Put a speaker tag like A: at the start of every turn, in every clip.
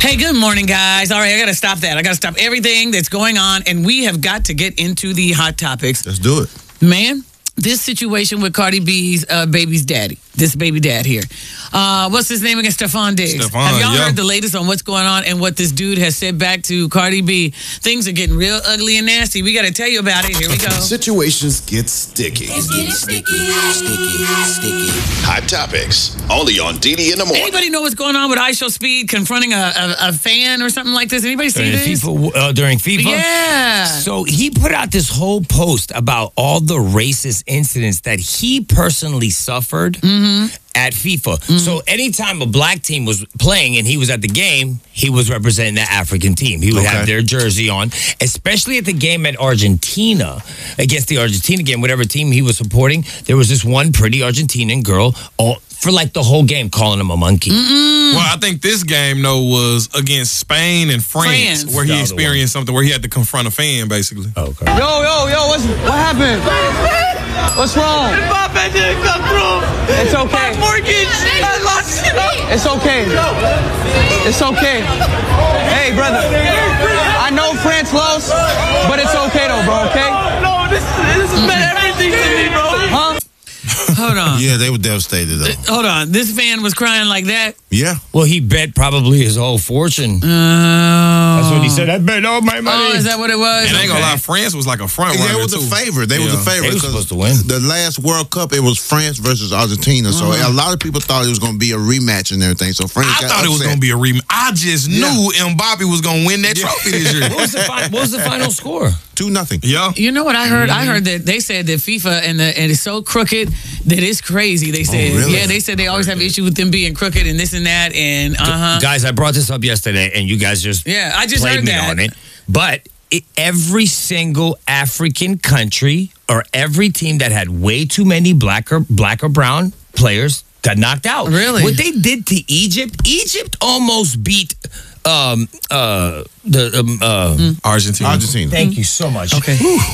A: Hey, good morning, guys. All right, I got to stop that. I got to stop everything that's going on, and we have got to get into the hot topics.
B: Let's do it.
A: Man, this situation with Cardi B's baby's daddy, this baby dad here. What's his name again? Stefan Diggs. Have y'all heard the latest on what's going on and what this dude has said back to Cardi B? Things are getting real ugly and nasty. We got to tell you about it. Here we go.
C: Situations get sticky.
D: It's getting sticky.
C: Hot topics, only on DD in the morning.
A: Anybody know what's going on with IShowSpeed confronting a fan or something like this? Anybody see this?
E: During FIFA?
A: Yeah.
E: So he put out this whole post about all the racist incidents that he personally suffered at FIFA. So anytime a black team was playing and he was at the game, he was representing the African team. He would have their jersey on, especially at the game at Argentina, against the Argentina game, whatever team he was supporting. There was this one pretty Argentinian girl for like the whole game calling him a monkey.
F: Well, I think this game, though, was against Spain and France. Where he experienced something where he had to confront a fan, basically.
E: Okay.
G: Yo, what happened? What's wrong?
H: Mbappe didn't come through.
G: It's okay.
H: My mortgage. I lost it.
G: It's okay. It's okay. Hey, brother. I know France lost, but it's okay though, bro, okay?
H: No, this has meant everything to me, bro.
G: Huh?
A: Hold on.
B: Yeah, they were devastated, though.
A: Hold on. This fan was crying like that?
B: Yeah.
E: Well, he bet probably his whole fortune. That's what he said. I bet all my money.
A: Oh, is that what it was?
F: And I ain't gonna lie, France was like a front runner.
B: They was the favorite. They was the favorite.
E: They were supposed to win.
B: The last World Cup, it was France versus Argentina. So a lot of people thought it was going to be a rematch and everything. So France
F: I thought it was going to be a rematch. I just knew Mbappe was going to win that trophy this year.
E: What was the final score?
B: 2-0.
F: Yeah.
A: You know what I heard? I heard that they said that FIFA and it's so crooked that it's crazy. They said,
B: really?
A: Yeah, they said they always have issues with them being crooked and this and that. And
E: Guys, I brought this up yesterday, and you guys just
A: I just
E: played
A: heard
E: me
A: that
E: on it. But every single African country or every team that had way too many black or brown players got knocked out.
A: Really?
E: What they did to Egypt almost beat
F: Argentina.
E: Thank you so much.
A: Okay.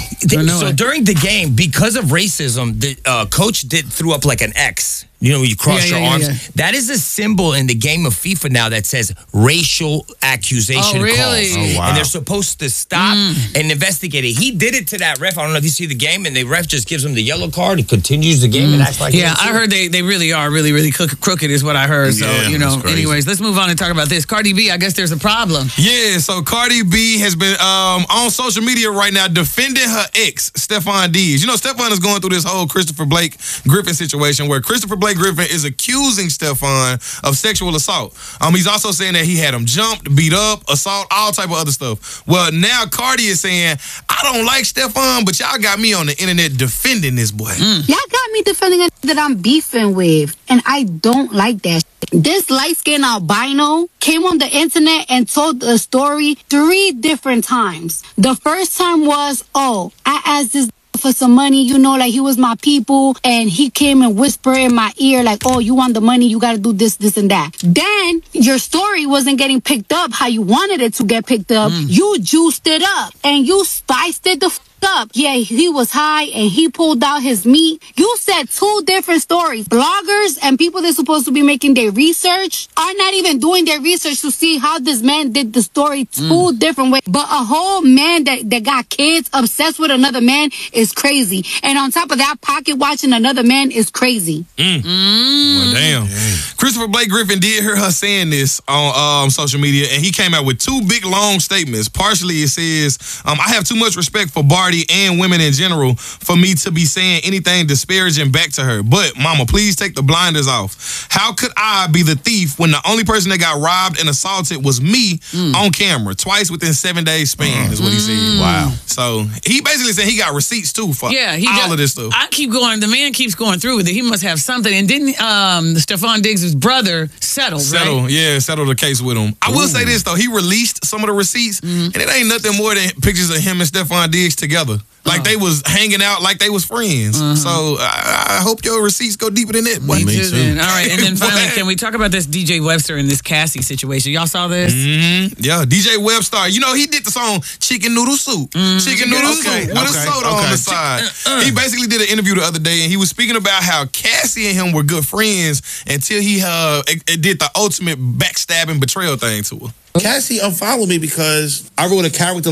E: So during the game, because of racism, the coach threw up like an X. You know, when you cross your arms.
A: Yeah.
E: That is a symbol in the game of FIFA now that says racial accusation
A: really?
E: calls.
B: Oh, wow.
E: And they're supposed to stop and investigate it. He did it to that ref. I don't know if you see the game, and the ref just gives him the yellow card and continues the game and acts like
A: I heard they really are really crooked is what I heard. So, anyways, let's move on and talk about this. Cardi B, I guess there's a problem.
F: Yeah, so Cardi B has been on social media right now defending her ex, Stefan Diggs. You know, Stefan is going through this whole Christopher Blake Griffin situation where Christopher Blake Griffin is accusing Stefan of sexual assault. He's also saying that he had him jumped, beat up, assault, all type of other stuff. Well, now Cardi is saying, I don't like Stefan, but y'all got me on the internet defending this boy.
I: Y'all got me defending a that I'm beefing with, and I don't like that. This light-skinned albino came on the internet and told the story 3 different times. The first time was, I asked this for some money, like he was my people, and he came and whispered in my ear like, you want the money, you gotta do this, this, and that. Then your story wasn't getting picked up how you wanted it to get picked up. You juiced it up and you spiced it the up. Yeah, he was high and he pulled out his meat. You said 2 different stories. Bloggers and people that's supposed to be making their research are not even doing their research to see how this man did the story 2 different ways. But a whole man that got kids obsessed with another man is crazy. And on top of that, pocket watching another man is crazy.
F: Well, damn. Christopher Blake Griffin did hear her saying this on social media, and he came out with 2 big, long statements. Partially, it says, I have too much respect for Barty and women in general for me to be saying anything disparaging back to her. But, mama, please take the blinders off. How could I be the thief when the only person that got robbed and assaulted was me on camera, twice within 7 days span, is what he said.
B: Wow.
F: So, he basically said he got receipts, too, for all of this stuff.
A: I keep going. The man keeps going through with it. He must have something. And didn't Stefan Diggs' brother settle, right?
F: Yeah, settle the case with him. I will say this, though. He released some of the receipts, and it ain't nothing more than pictures of him and Stefan Diggs together. together. Like they was hanging out like they was friends. So I hope your receipts go deeper than that.
A: Me too. Then. All right, and then finally, can we talk about this DJ Webster and this Cassie situation? Y'all saw this?
F: Yeah, DJ Webster. You know, he did the song Chicken Noodle Soup. Chicken Noodle Soup with a soda on the side. He basically did an interview the other day, and he was speaking about how Cassie and him were good friends until he did the ultimate backstabbing betrayal thing to her.
J: Cassie unfollowed me because I wrote a character